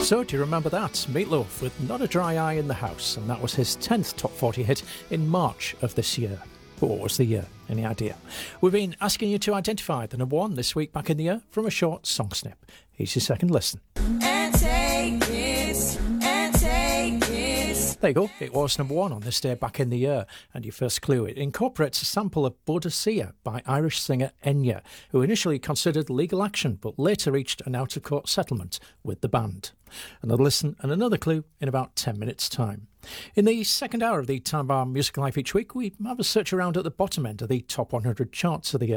So, do you remember that? Meatloaf with Not a Dry Eye in the House, and that was his 10th top 40 hit in March of this year. But what was the year? Any idea? We've been asking you to identify the number one this week back in the year from a short song snip. Here's your second listen. And take this, and take this. There you go, it was number one on this day back in the year. And your first clue, it incorporates a sample of Boadicea by Irish singer Enya, who initially considered legal action but later reached an out-of-court settlement with the band. Another listen and another clue in about 10 minutes' time. In the second hour of the Time Bar Music Life each week, we have a search around at the bottom end of the top 100 charts of the year.